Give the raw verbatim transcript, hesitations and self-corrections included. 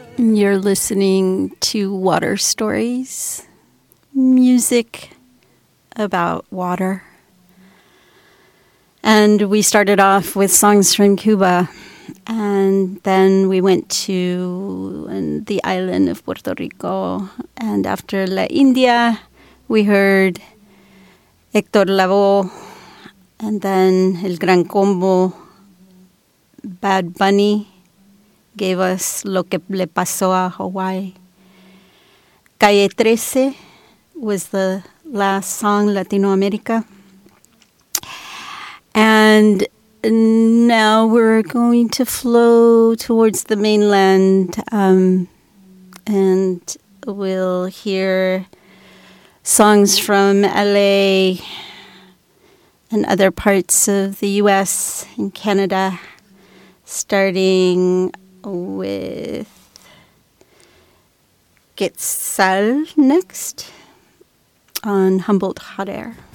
You're listening to Water Stories, music about water. And we started off with songs from Cuba, and then we went to the island of Puerto Rico. And after La India, we heard Héctor Lavoe, and then El Gran Combo, Bad Bunny gave us Lo que le pasó a Hawaii. Calle trece was the last song, Latino America. And now we're going to flow towards the mainland, um, and we'll hear songs from L A and other parts of the U S and Canada, starting with Quetzal next on Humboldt Hot Air.